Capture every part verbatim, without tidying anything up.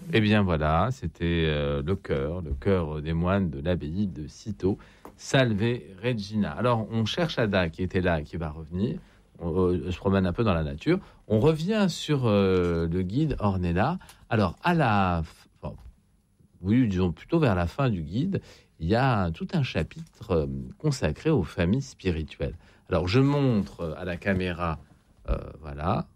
Eh bien voilà, c'était euh, le chœur, le chœur des moines de l'abbaye de Cîteaux, Salve Regina. Alors on cherche Ada qui était là, qui va revenir. On, on se promène un peu dans la nature. On revient sur euh, le guide Ornella. Alors à la, enfin, oui, disons plutôt vers la fin du guide, il y a tout un chapitre euh, consacré aux familles spirituelles. Alors je montre à la caméra, euh, voilà,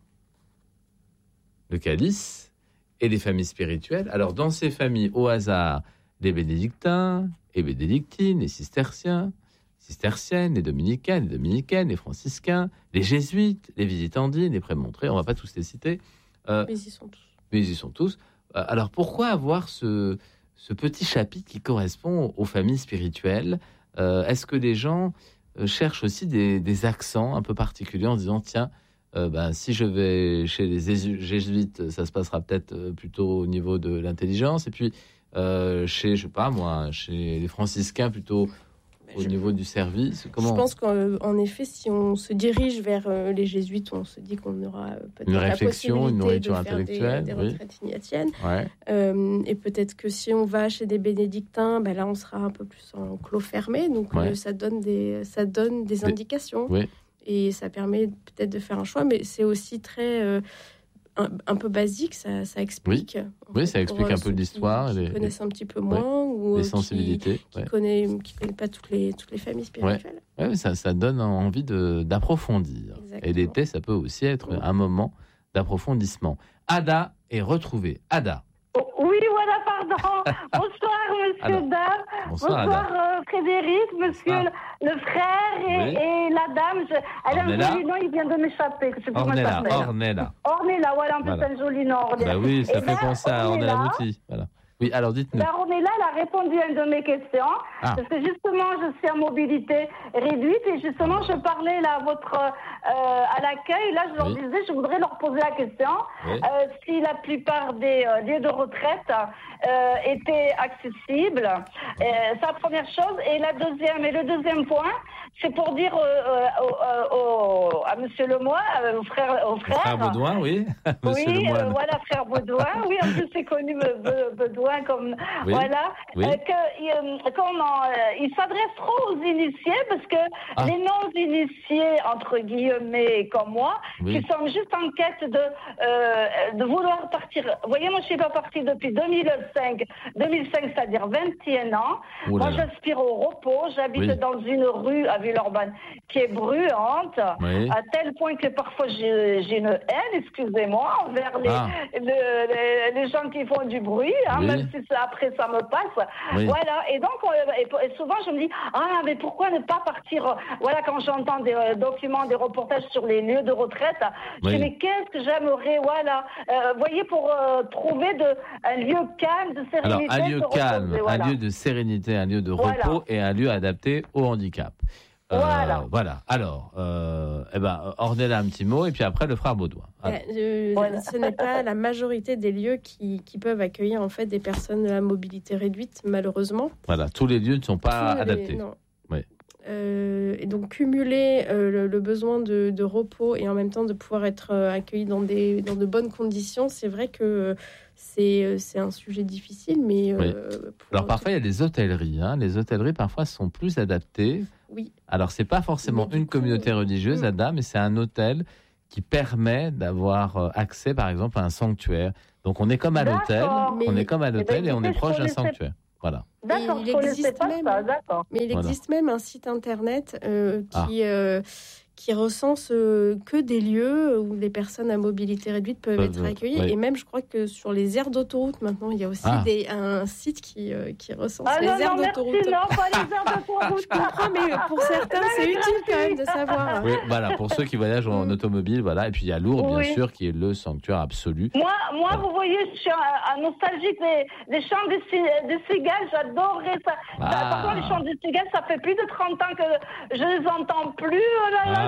le calice et les familles spirituelles. Alors dans ces familles, au hasard, les bénédictins et bénédictines, les cisterciens, cisterciennes, les dominicaines, les dominicaines, les franciscains, les jésuites, les visitandines, les prémontrés, on ne va pas tous les citer. Euh, mais ils y sont tous. Mais ils y sont tous. Euh, alors pourquoi avoir ce, ce petit chapitre qui correspond aux familles spirituelles ? euh, Est-ce que les gens euh, cherchent aussi des, des accents un peu particuliers en disant, tiens, Euh, ben, si je vais chez les jésuites, ça se passera peut-être euh, plutôt au niveau de l'intelligence, et puis euh, chez, je sais pas moi, chez les franciscains plutôt au je, niveau du service. Comment je pense qu'en effet, si on se dirige vers euh, les jésuites, on se dit qu'on aura peut-être une réflexion, la une nourriture de faire intellectuelle, des, des oui. retraites ignatiennes. Ouais. Euh, et peut-être que si on va chez des bénédictins, ben là, on sera un peu plus en clos fermé, donc ouais. euh, ça donne des, ça donne des, des indications. Oui. Et ça permet peut-être de faire un choix, mais c'est aussi très euh, un, un peu basique, ça, ça explique. Oui, oui ça explique pour, un peu l'histoire. Qui, qui les, connaissent un petit peu moins, ouais, ou les sensibilités. Qui, qui ouais. connaît, qui connaît pas toutes les toutes les familles spirituelles. Ouais, ouais ça, ça donne envie de, d'approfondir. Exactement. Et l'été, ça peut aussi être ouais. un moment d'approfondissement. Ada est retrouvée. Ada. Oui, voilà, pardon. Bonsoir, monsieur, Alors, dame. Bonsoir, bonsoir euh, Frédéric, monsieur le, le frère et, oui. et la dame. Je, elle a un joli nom, il vient de m'échapper. Je sais plus Ornella, comment Ornella. Ornella, voilà, en plus, voilà. un joli nom. Ornella. Bah oui, ça et fait là, penser à Ornella Mouti. Voilà. Oui, alors dites-nous. Ben, Ornella, elle a répondu à une de mes questions, ah. parce que justement, je suis en mobilité réduite, et justement, je parlais là à votre, euh, à l'accueil, là, je leur oui. disais, je voudrais leur poser la question, oui. euh, si la plupart des euh, lieux de retraite euh, étaient accessibles. Euh, c'est la première chose. Et la deuxième, et le deuxième point, c'est pour dire euh, euh, au, à Monsieur Lemoy, euh, au frère, au frère. Frère Baudouin, oui. Oui, euh, voilà, frère Baudouin. Oui, en plus, c'est connu, Baudouin. Comme oui, voilà, oui. Euh, que euh, comment euh, il s'adresse trop aux initiés, parce que ah. les non-initiés entre guillemets comme moi, oui. qui sont juste en quête de euh, de vouloir partir. Vous voyez, moi je suis pas partie depuis deux mille cinq, c'est-à-dire vingt et un ans. Oh moi j'aspire au repos. J'habite oui. dans une rue à Villeurbanne qui est bruyante, oui. à tel point que parfois j'ai, j'ai une haine, excusez-moi, envers les, ah. le, les, les gens qui font du bruit, hein, oui. même si ça, après ça me passe. Oui. Voilà, et donc et, et souvent je me dis, ah mais pourquoi ne pas partir, voilà, quand j'entends des euh, documents, des reportages sur les lieux de retraite, oui. je dis mais qu'est-ce que j'aimerais, voilà, euh, voyez, pour euh, trouver de, un lieu calme, de sérénité. Alors, un lieu calme, reposer, voilà. un lieu de sérénité, un lieu de repos voilà. et un lieu adapté au handicap. Euh, voilà. Voilà. Alors, euh, eh ben, Ornella, un petit mot, et puis après, le frère Baudouin. Euh, voilà. Ce n'est pas la majorité des lieux qui, qui peuvent accueillir, en fait, des personnes à mobilité réduite, malheureusement. Voilà. Tous les lieux ne sont pas Tous adaptés. Les, non. Oui. Euh, et donc, cumuler euh, le, le besoin de, de repos et en même temps de pouvoir être euh, accueilli dans, des, dans de bonnes conditions, c'est vrai que euh, c'est, c'est un sujet difficile, mais... Oui. Euh, Alors, parfois, il y a des hôtelleries. Hein. Les hôtelleries, parfois, sont plus adaptées. Oui. Alors, c'est pas forcément une coup, communauté religieuse, euh... Ada, mais c'est un hôtel qui permet d'avoir accès, par exemple, à un sanctuaire. Donc, on est comme à d'accord. l'hôtel, mais... on est comme à l'hôtel et, et on est proche d'un sanctuaire. Voilà. D'accord, il existe même, pas ça, d'accord. Mais il existe voilà. même un site internet euh, qui, ah. euh, qui recense euh, que des lieux où les personnes à mobilité réduite peuvent, peuvent être accueillies. Oui. Et même, je crois que sur les aires d'autoroute, maintenant, il y a aussi ah. des, un site qui, euh, qui recense ah, les non, aires non, d'autoroute. Merci, non, pas les aires d'autoroute. Je comprends, mais pour certains, c'est utile quand même de savoir. Oui, voilà, pour ceux qui voyagent en mm. automobile, voilà. Et puis il y a Lourdes, oui. bien sûr, qui est le sanctuaire absolu. Moi, moi, voilà. vous voyez, je suis un nostalgique des, des chants de, de cigales. J'adorais ça. Ah. Par contre, les chants de cigales, ça fait plus de trente ans que je les entends plus. Oh là là,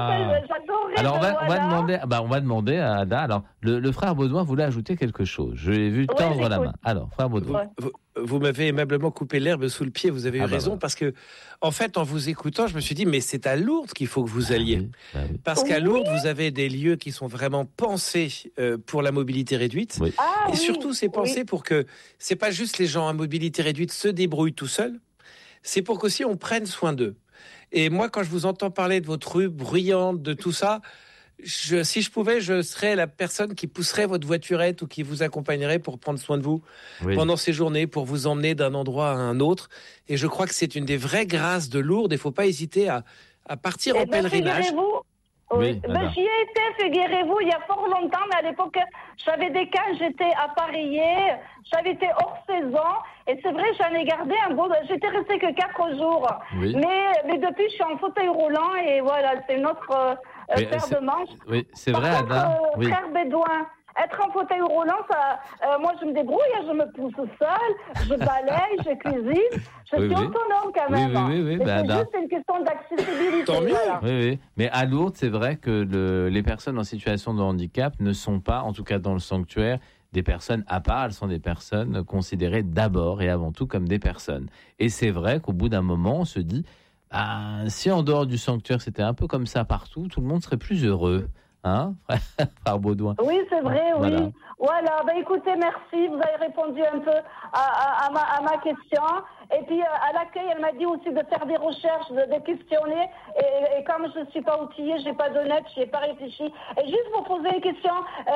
Ah. J'adorais. Alors, on va, voilà. on va demander, bah, on va demander à Ada. Alors, le, le frère Baudouin voulait ajouter quelque chose. Je l'ai vu tendre ouais, la main. Alors, frère Baudouin. Vous, vous, vous m'avez aimablement coupé l'herbe sous le pied. Vous avez eu Ah bah raison voilà. parce que, en fait, en vous écoutant, je me suis dit, mais c'est à Lourdes qu'il faut que vous alliez. Ah oui, bah oui. Parce qu'à Oui. Lourdes, vous avez des lieux qui sont vraiment pensés euh, pour la mobilité réduite. Oui. Ah, Et oui, surtout, c'est pensé oui. pour que c'est pas juste les gens à mobilité réduite se débrouillent tout seuls. C'est pour qu'aussi on prenne soin d'eux. Et moi, quand je vous entends parler de votre rue bruyante, de tout ça, je, si je pouvais, je serais la personne qui pousserait votre voiturette ou qui vous accompagnerait pour prendre soin de vous Oui. pendant ces journées, pour vous emmener d'un endroit à un autre. Et je crois que c'est une des vraies grâces de Lourdes. Il ne faut pas hésiter à, à partir Eh en ben, pèlerinage. figurez-vous, Oui, ben, madame. j'y étais, figurez-vous, il y a fort longtemps, mais à l'époque, j'avais des cas, j'étais appareillée, j'avais été hors saison, et c'est vrai, j'en ai gardé un beau. J'étais restée que quatre jours. Oui. Mais, mais depuis, je suis en fauteuil roulant, et voilà, c'est notre euh, Mais, paire c'est- de manches. Oui, c'est Par vrai, contre, Ada. euh, Oui. frère Bédouin, être en fauteuil roulant, ça, euh, moi je me débrouille, je me pousse seule, je balaye, je cuisine, je Oui, suis oui. autonome quand Oui, même. oui, oui, oui, Mais bah, c'est bah. juste une question d'accessibilité. Tant mieux. voilà. Oui, oui. Mais à Lourdes, c'est vrai que le- les personnes en situation de handicap ne sont pas, en tout cas dans le sanctuaire, des personnes à part. Elles sont des personnes considérées d'abord et avant tout comme des personnes. Et c'est vrai qu'au bout d'un moment, on se dit, ah, si en dehors du sanctuaire, c'était un peu comme ça partout, tout le monde serait plus heureux. Hein, frère Baudouin? Oui, c'est vrai, oui. Voilà. Voilà, ben écoutez, merci, vous avez répondu un peu à, à, à, ma, à ma question. Et puis euh, à l'accueil, elle m'a dit aussi de faire des recherches, de, de questionner. Et, et comme je ne suis pas outillée, je n'ai pas de net, je n'ai pas réfléchi. Et juste pour poser une question, euh,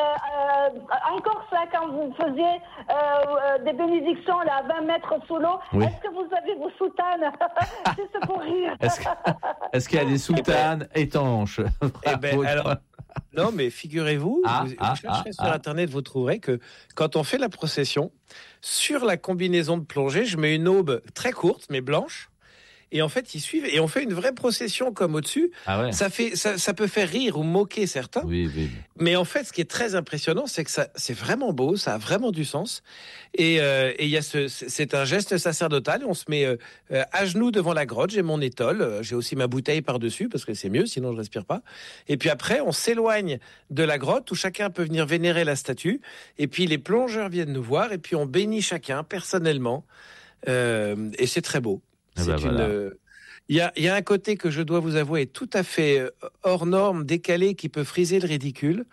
euh, encore ça, quand vous faisiez euh, euh, des bénédictions là, à vingt mètres sous l'eau, Oui. est-ce que vous avez vos soutanes? Juste pour rire. Est-ce que- est-ce qu'il y a des soutanes étanches, frère Eh ben, Baudouin? alors, non, mais figurez-vous, Ah, vous, vous ah, chercherez ah, sur ah. Internet, vous trouverez que quand on fait la procession, sur la combinaison de plongée, je mets une aube très courte, mais blanche. Et en fait, ils suivent et on fait une vraie procession comme au-dessus. Ah ouais. Ça, fait, ça, ça peut faire rire ou moquer certains. Oui, oui. Mais en fait, ce qui est très impressionnant, c'est que ça, c'est vraiment beau, ça a vraiment du sens. Et euh, et il y a ce, c'est un geste sacerdotal. On se met euh, euh, à genoux devant la grotte. J'ai mon étole, euh, j'ai aussi ma bouteille par dessus parce que c'est mieux, sinon je respire pas. Et puis après, on s'éloigne de la grotte où chacun peut venir vénérer la statue. Et puis les plongeurs viennent nous voir et puis on bénit chacun personnellement. Euh, et c'est très beau. Ah C'est bah une. voilà. euh, Il y a, il y a un côté que je dois vous avouer est tout à fait euh, hors norme, décalé, qui peut friser le ridicule.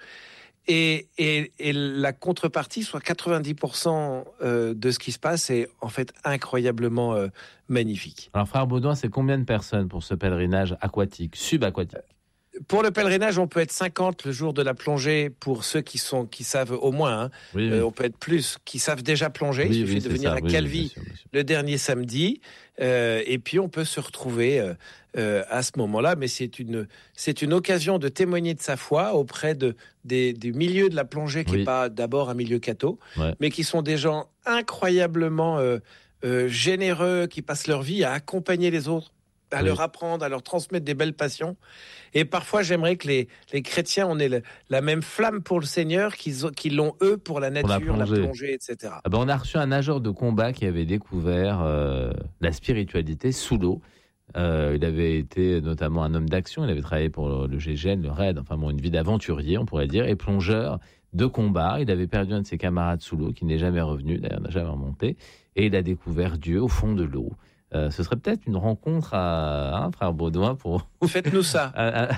Et, et, et la contrepartie, soit quatre-vingt-dix pour cent euh, de ce qui se passe, est en fait incroyablement euh, magnifique. Alors, frère Baudouin, c'est combien de personnes pour ce pèlerinage aquatique, subaquatique? Pour le pèlerinage, on peut être cinquante le jour de la plongée pour ceux qui sont qui savent au moins. Hein. Oui, oui. Euh, on peut être plus, qui savent déjà plonger. Oui, Il suffit oui, de c'est venir ça. à Oui, oui, Calvi bien sûr, bien sûr. le dernier samedi, euh, et puis on peut se retrouver euh, euh, à ce moment-là. Mais c'est une c'est une occasion de témoigner de sa foi auprès de des, du milieu de la plongée qui Oui. n'est pas d'abord un milieu catho, Ouais. mais qui sont des gens incroyablement euh, euh, généreux, qui passent leur vie à accompagner les autres, à Oui. leur apprendre, à leur transmettre des belles passions. Et parfois, j'aimerais que les, les chrétiens on ait le- la même flamme pour le Seigneur qu'ils ont- qu'ils l'ont eux pour la Pour la nature, la plongée. plongée, et cetera. Ah ben, on a reçu un nageur de combat qui avait découvert euh, la spiritualité sous l'eau. Euh, il avait été notamment un homme d'action, il avait travaillé pour le, le G G N, le RAID, enfin bon, une vie d'aventurier, on pourrait dire, et plongeur de combat. Il avait perdu un de ses camarades sous l'eau, qui n'est jamais revenu, d'ailleurs n'a jamais remonté, et il a découvert Dieu au fond de l'eau. Euh, ce serait peut-être une rencontre à hein, frère Baudouin pour. Faites-nous ça.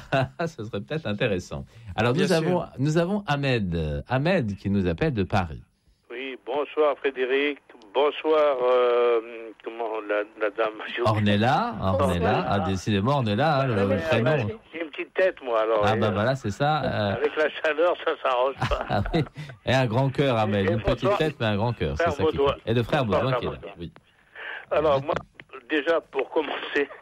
Ce serait peut-être intéressant. Alors Bien nous sûr. avons, nous avons Ahmed, Ahmed qui nous appelle de Paris. Oui, bonsoir Frédéric, bonsoir, euh, comment, la, la dame... Ornella, Ornella, ah, décidément Ornella, hein, le, le Ouais, prénom. ouais, j'ai une petite tête, moi, alors. Ah et, bah euh, voilà, c'est ça. euh, Avec la chaleur, ça s'arrange pas. ah oui. Et un grand cœur, Ahmed, Et une petite bonsoir, tête mais un grand cœur, c'est frère ça qui Baudouin. compte. Et de frère Bonsoir, Baudouin frère qui est là. Baudouin. Oui. Alors, moi, déjà, pour commencer,